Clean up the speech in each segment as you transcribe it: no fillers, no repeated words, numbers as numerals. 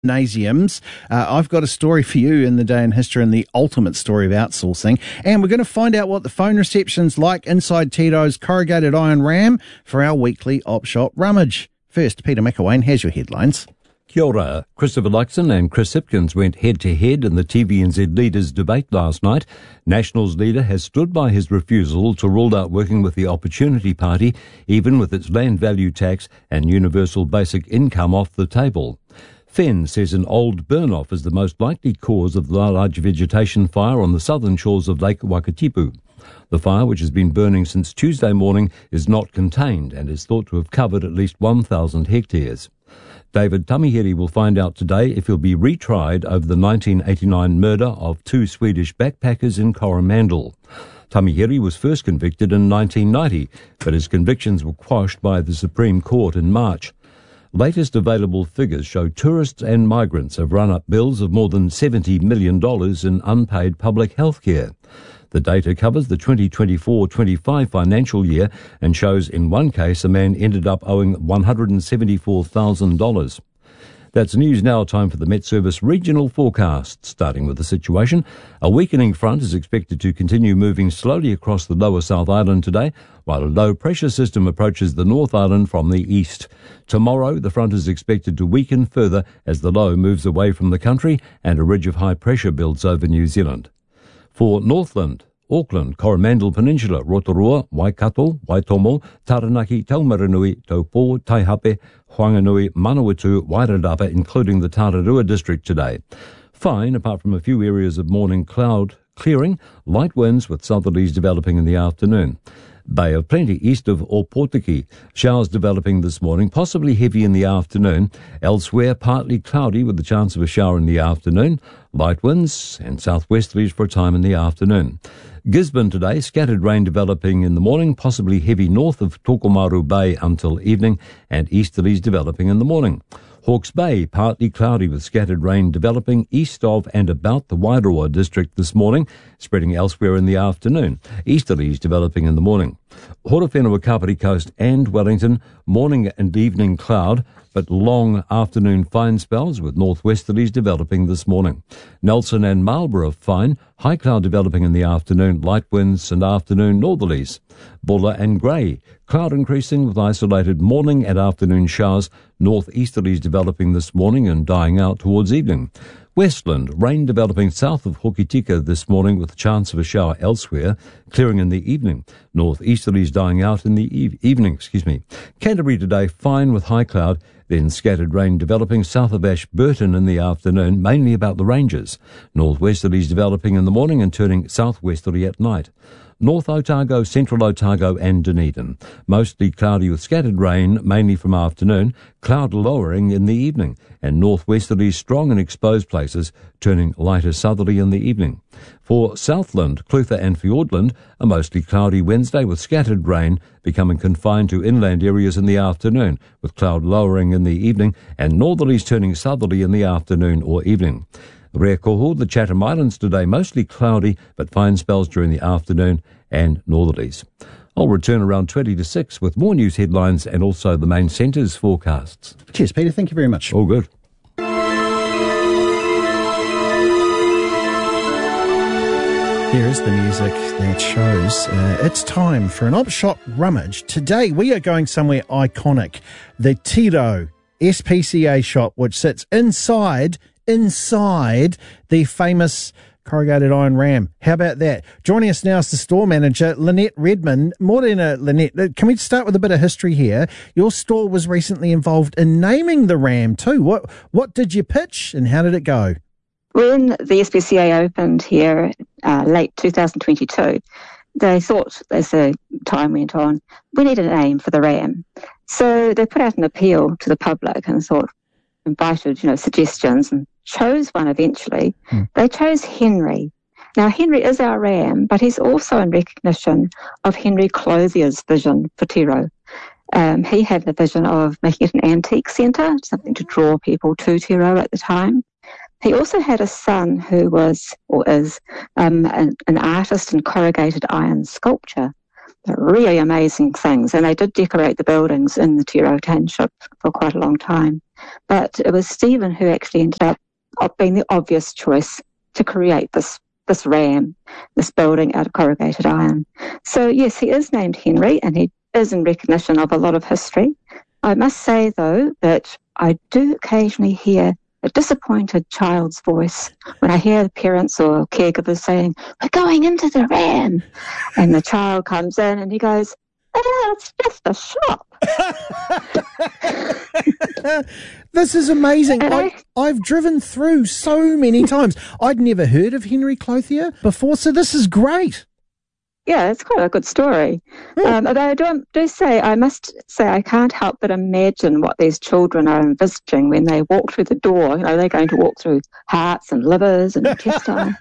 gymnasiums. I've got a story for you in the day in history and the ultimate story of outsourcing. And we're going to find out what the phone reception's like inside Tito's corrugated iron ram for our weekly op shop rummage. First, Peter McElwain has your headlines. Kia ora. Christopher Luxon and Chris Hipkins went head-to-head in the TVNZ leaders' debate last night. Nationals leader has stood by his refusal to rule out working with the Opportunity Party, even with its land value tax and universal basic income off the table. Fenn says an old burn-off is the most likely cause of the large vegetation fire on the southern shores of Lake Wakatipu. The fire, which has been burning since Tuesday morning, is not contained and is thought to have covered at least 1,000 hectares. David Tamihiri will find out today if he'll be retried over the 1989 murder of 2 Swedish backpackers in Coromandel. Tamihiri was first convicted in 1990, but his convictions were quashed by the Supreme Court in March. Latest available figures show tourists and migrants have run up bills of more than $70 million in unpaid public health care. The data covers the 2024-25 financial year and shows in one case a man ended up owing $174,000. That's news now. Time for the Met Service regional forecast. Starting with the situation, a weakening front is expected to continue moving slowly across the lower South Island today, while a low pressure system approaches the North Island from the east. Tomorrow, the front is expected to weaken further as the low moves away from the country and a ridge of high pressure builds over New Zealand. For Northland, Auckland, Coromandel Peninsula, Rotorua, Waikato, Waitomo, Taranaki, Taumaranui, Taupo, Taihape, Whanganui, Manawatu, Wairarapa, including the Tararua district today. Fine, apart from a few areas of morning cloud clearing, light winds with southerlies developing in the afternoon. Bay of Plenty east of Opotiki. Showers developing this morning, possibly heavy in the afternoon. Elsewhere, partly cloudy with the chance of a shower in the afternoon. Light winds and southwesterlies for a time in the afternoon. Gisborne today, scattered rain developing in the morning, possibly heavy north of Tokomaru Bay until evening, and easterlies developing in the morning. Hawke's Bay, partly cloudy with scattered rain developing east of and about the Wairoa district this morning, spreading elsewhere in the afternoon. Easterlies developing in the morning. Horowhenua, Kapiti Coast and Wellington, morning and evening cloud, but long afternoon fine spells with northwesterlies developing this morning. Nelson and Marlborough fine, high cloud developing in the afternoon, light winds and afternoon northerlies. Bulla and Grey, cloud increasing with isolated morning and afternoon showers, northeasterlies developing this morning and dying out towards evening. Westland, rain developing south of Hokitika this morning with a chance of a shower elsewhere, clearing in the evening. Northeasterlies dying out in the evening. Canterbury today, fine with high cloud, then scattered rain developing south of Ashburton in the afternoon, mainly about the ranges. Northwesterlies developing in the morning and turning southwesterly at night. North Otago, Central Otago and Dunedin. Mostly cloudy with scattered rain, mainly from afternoon, cloud lowering in the evening, and northwesterlies strong in exposed places, turning lighter southerly in the evening. For Southland, Clutha and Fiordland, a mostly cloudy Wednesday with scattered rain, becoming confined to inland areas in the afternoon, with cloud lowering in the evening, and northerlies turning southerly in the afternoon or evening. Reakoho, the Chatham Islands today, mostly cloudy, but fine spells during the afternoon and northerlies. I'll return around 20 to 6 with more news headlines and also the main centres forecasts. Cheers, Peter. Thank you very much. All good. Here is the music that shows it's time for an op shop rummage. Today we are going somewhere iconic, the Tito SPCA shop, which sits inside the famous corrugated iron ram. How about that? Joining us now is the store manager, Lynette Redmond. Morena, Lynette, can we start with a bit of history here? Your store was recently involved in naming the ram too. What did you pitch and how did it go? When the SPCA opened here late 2022, they thought, as the time went on, we need a name for the ram. So they put out an appeal to the public and invited, suggestions and chose one eventually. They chose Henry. Now, Henry is our ram, but he's also in recognition of Henry Clothier's vision for Tiro. He had the vision of making it an antique centre, something to draw people to Tiro at the time. He also had a son who was, or is, an artist in corrugated iron sculpture. really amazing things. And they did decorate the buildings in the Tiro Township for quite a long time. But it was Stephen who actually ended up being the obvious choice to create this ram, this building out of corrugated iron. So yes, he is named Henry, and he is in recognition of a lot of history. I must say, though, that I do occasionally hear a disappointed child's voice when I hear the parents or caregivers saying, "We're going into the ram." And the child comes in and he goes, "Oh, it's just a shop." This is amazing. I've driven through so many times. I'd never heard of Henry Clothier before, so this is great. Yeah, it's quite a good story. But I must say, I can't help but imagine what these children are envisaging when they walk through the door. You know, they're going to walk through hearts and livers and intestines.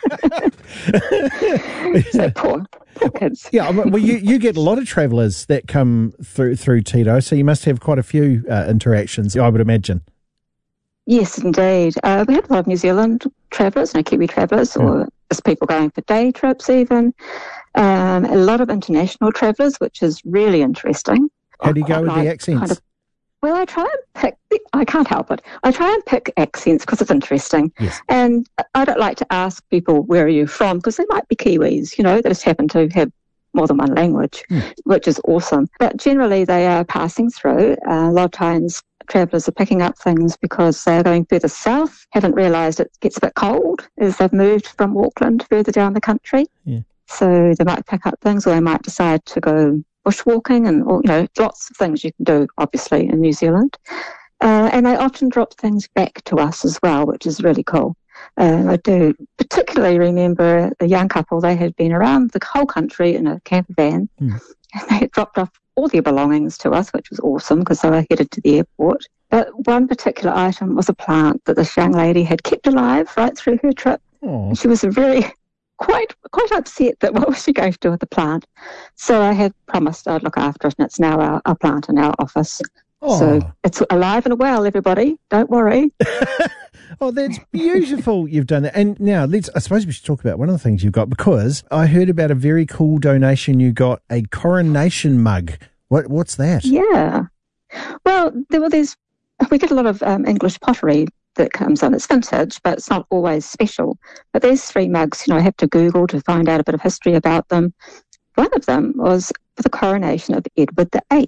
So poor kids. Yeah, well, you get a lot of travellers that come through Tito, so you must have quite a few interactions, I would imagine. Yes, indeed. We have a lot of New Zealand travellers, Kiwi travellers, or just people going for day trips even. A lot of international travellers, which is really interesting. How do you go with the accents? Well, I try and I can't help it. I try and pick accents because it's interesting. Yes. And I don't like to ask people, where are you from? Because they might be Kiwis, that just happen to have more than one language, which is awesome. But generally they are passing through. A lot of times travellers are picking up things because they're going further south, haven't realised it gets a bit cold as they've moved from Auckland further down the country. Yeah. So they might pick up things, or they might decide to go bushwalking, and lots of things you can do, obviously, in New Zealand. And they often drop things back to us as well, which is really cool. I do particularly remember a young couple. They had been around the whole country in a camper van, and they had dropped off all their belongings to us, which was awesome because they were headed to the airport. But one particular item was a plant that this young lady had kept alive right through her trip. And she was quite upset that what was she going to do with the plant. So I had promised I'd look after it, and it's now our plant in our office. So it's alive and well, everybody. Don't worry. Oh, that's beautiful you've done that. And now I suppose we should talk about one of the things you've got, because I heard about a very cool donation you got, a coronation mug. What's that? Yeah. Well, we get a lot of English pottery that comes on. It's vintage, but it's not always special. But these 3 mugs, I have to Google to find out a bit of history about them. One of them was for the coronation of Edward VIII,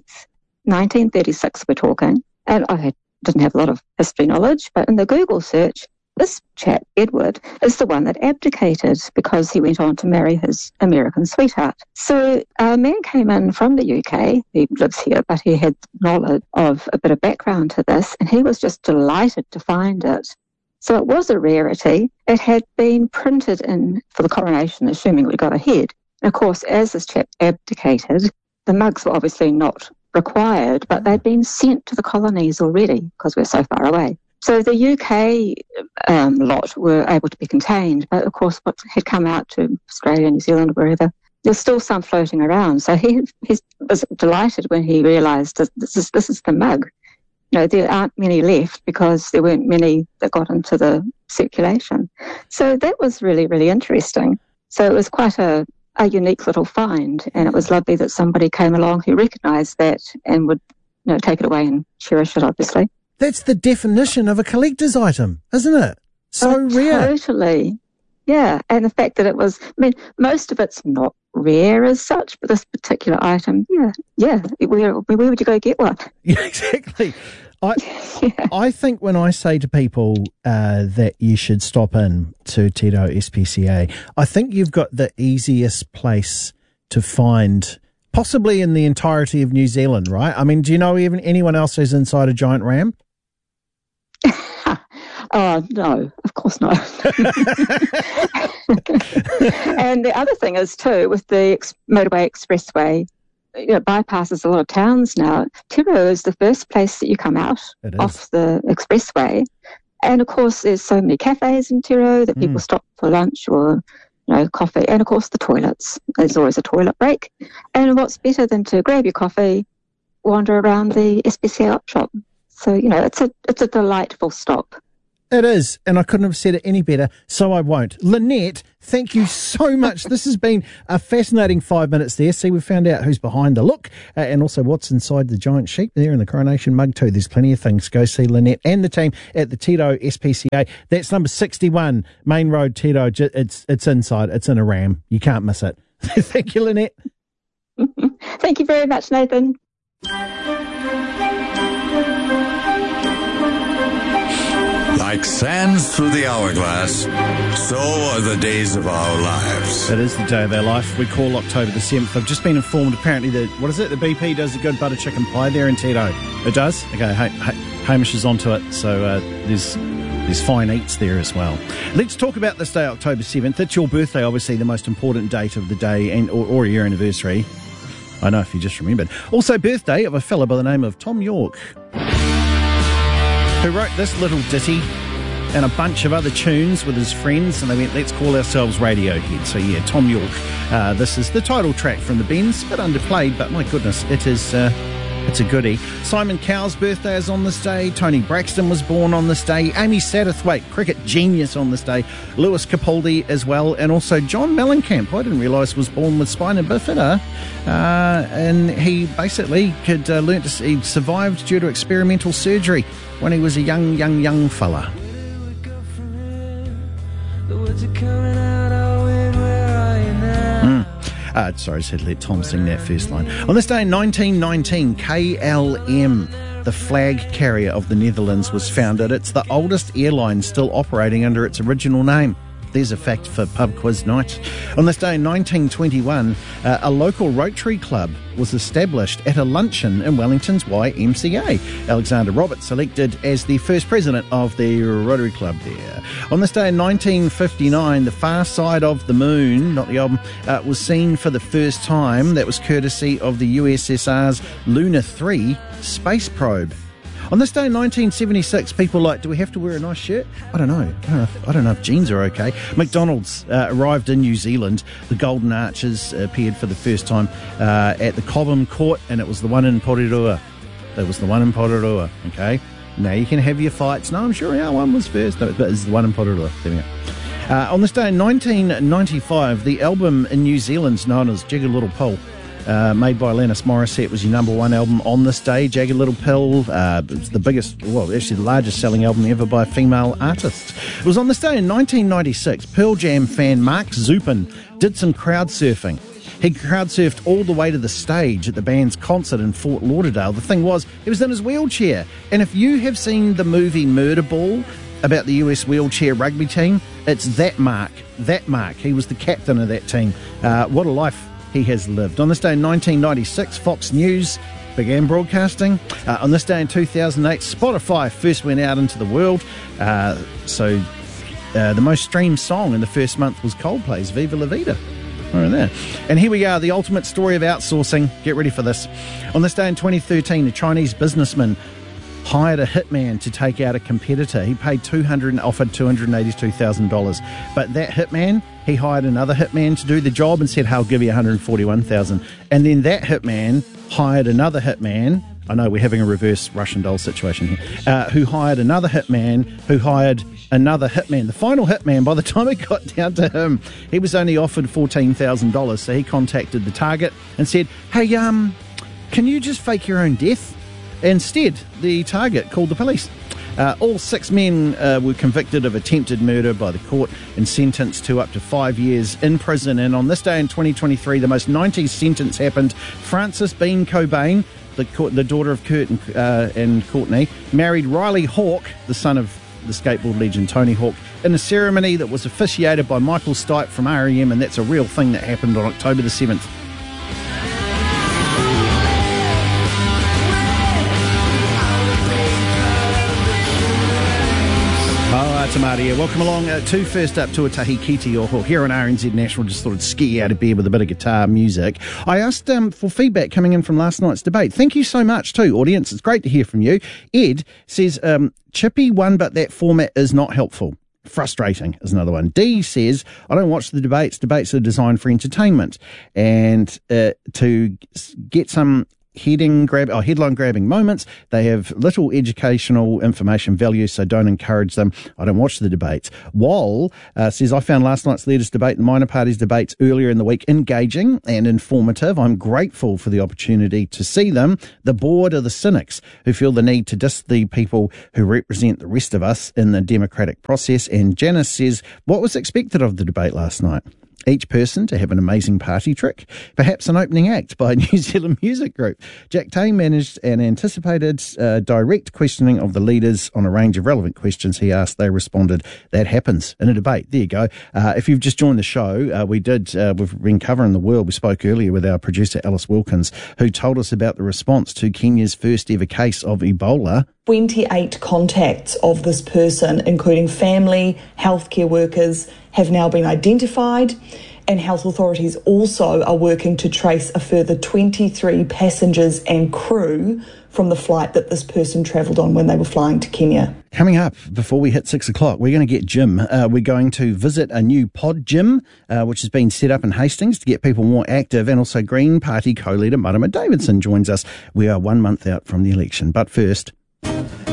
1936 we're talking. And I didn't have a lot of history knowledge, but in the Google search, this chap, Edward, is the one that abdicated because he went on to marry his American sweetheart. So a man came in from the UK, he lives here, but he had knowledge of a bit of background to this, and he was just delighted to find it. So it was a rarity. It had been printed in for the coronation, assuming it would go ahead. And of course, as this chap abdicated, the mugs were obviously not required, but they'd been sent to the colonies already because we're so far away. So the UK lot were able to be contained, but of course what had come out to Australia, New Zealand, wherever, there's still some floating around. So he was delighted when he realised that this is the mug. There aren't many left because there weren't many that got into the circulation. So that was really, really interesting. So it was quite a unique little find, and it was lovely that somebody came along who recognised that and would take it away and cherish it, obviously. That's the definition of a collector's item, isn't it? So rare. Totally. Yeah, and the fact that it was, most of it's not rare as such, but this particular item, yeah. Where would you go get one? Yeah, exactly. I think when I say to people that you should stop in to Tito SPCA, I think you've got the easiest place to find, possibly in the entirety of New Zealand, right? Do you know even anyone else who's inside a giant ram? Oh, no, of course not. And the other thing is, too, with the motorway expressway, bypasses a lot of towns now. Tiro is the first place that you come out off the expressway. And, of course, there's so many cafes in Tiro that people stop for lunch or coffee. And, of course, the toilets. There's always a toilet break. And what's better than to grab your coffee, wander around the SPCA op shop. So, it's a delightful stop. It is, and I couldn't have said it any better, so I won't. Lynette, thank you so much. This has been a fascinating 5 minutes there. See, we've found out who's behind the look and also what's inside the giant sheep there in the Coronation mug too. There's plenty of things. Go see Lynette and the team at the Tito SPCA. That's number 61, Main Road, Tito. It's inside. It's in a ram. You can't miss it. Thank you, Lynette. Thank you very much, Nathan. Like sands through the hourglass, so are the days of our lives. It is the day of our life. We call October the 7th. I've just been informed, apparently, that, what is it? The BP does a good butter chicken pie there in Tito. It does? Okay, Hamish is onto it, so there's fine eats there as well. Let's talk about this day, October 7th. It's your birthday, obviously, the most important date of the day, and or your anniversary. I know if you just remembered. Also, birthday of a fella by the name of Tom York, who wrote this little ditty and a bunch of other tunes with his friends, and they went, let's call ourselves Radiohead. So yeah, Tom York. This is the title track from the Bends, a bit underplayed, but my goodness, it's a goodie. Simon Cowell's birthday is on this day. Tony Braxton was born on this day. Amy Satterthwaite, cricket genius, on this day. Lewis Capaldi as well, and also John Mellencamp, I didn't realise, was born with spina bifida, and he basically he survived due to experimental surgery when he was a young fella. Sorry, I just had to let Tom sing that first line. On this day in 1919, KLM, the flag carrier of the Netherlands, was founded. It's the oldest airline still operating under its original name. There's a fact for pub quiz night. On this day in 1921, a local Rotary Club was established at a luncheon in Wellington's YMCA. Alexander Roberts elected as the first president of the Rotary Club there. On this day in 1959, The Far Side of the Moon, not the album, was seen for the first time. That was courtesy of the USSR's Luna 3 space probe. On this day in 1976, people like, do we have to wear a nice shirt? I don't know. I don't know if jeans are okay. McDonald's arrived in New Zealand. The Golden Arches appeared for the first time at the Cobham Court, and it was the one in Porirua. It was the one in Porirua, okay? Now you can have your fights. No, I'm sure our one was first, but it's the one in Porirua. There we go. On this day in 1995, the album in New Zealand's known as Jagged Little Pill, made by Alanis Morissette, was your number one album on this day. Jagged Little Pill, it's the biggest, well, actually the largest selling album ever by a female artist. It was on this day in 1996, Pearl Jam fan Mark Zupin did some crowd surfing. He crowd surfed all the way to the stage at the band's concert in Fort Lauderdale. The thing was, he was in his wheelchair. And if you have seen the movie Murderball about the US wheelchair rugby team, it's that Mark. He was the captain of that team. What a life he has lived. On this day in 1996, Fox News began broadcasting. On this day in 2008, Spotify first went out into the world. The most streamed song in the first month was Coldplay's Viva La Vida. Right there. And here we are, the ultimate story of outsourcing. Get ready for this. On this day in 2013, a Chinese businessman hired a hitman to take out a competitor. He paid offered $282,000. But that hitman, he hired another hitman to do the job and said, "Hey, I'll give you $141,000." And then that hitman hired another hitman. I know we're having a reverse Russian doll situation here. Who hired another hitman, who hired another hitman. The final hitman, by the time it got down to him, he was only offered $14,000. So he contacted the target and said, "Hey, can you just fake your own death?" Instead, the target called the police. All six men were convicted of attempted murder by the court and sentenced to up to 5 years in prison. And on this day in 2023, the most 90s sentence happened. Frances Bean Cobain, the daughter of Kurt and Courtney, married Riley Hawk, the son of the skateboard legend Tony Hawk, in a ceremony that was officiated by Michael Stipe from R.E.M., and that's a real thing that happened on October the 7th. Tamaria. Welcome along to First Up, Tuatahi Kiti Oho here on RNZ National. Just thought I'd ski you out of bed with a bit of guitar music. I asked for feedback coming in from last night's debate. Thank you so much too, audience. It's great to hear from you. Ed says, Chippy won, but that format is not helpful. Frustrating is another one. D says, I don't watch the debates. Debates are designed for entertainment and to get some headline grabbing moments. They have little educational information value, so don't encourage them. I don't watch the debates. Wall says, I found last night's leaders' debate and minor parties debates earlier in the week engaging and informative. I'm grateful for the opportunity to see them. The board are the cynics who feel the need to diss the people who represent the rest of us in the democratic process. And Janice says, what was expected of the debate last night? Each person to have an amazing party trick, perhaps an opening act by a New Zealand music group. Jack Tay managed an anticipated direct questioning of the leaders on a range of relevant questions he asked. They responded. That happens in a debate. There you go. If you've just joined the show, we've been covering the world. We spoke earlier with our producer Alice Wilkins, who told us about the response to Kenya's first ever case of Ebola. 28 contacts of this person, including family, healthcare workers, have now been identified, and health authorities also are working to trace a further 23 passengers and crew from the flight that this person travelled on when they were flying to Kenya. Coming up, before we hit 6 o'clock, we're going to get Jim. We're going to visit a new pod gym, which has been set up in Hastings to get people more active, and also Green Party co-leader Marama Davidson joins us. We are 1 month out from the election. But first...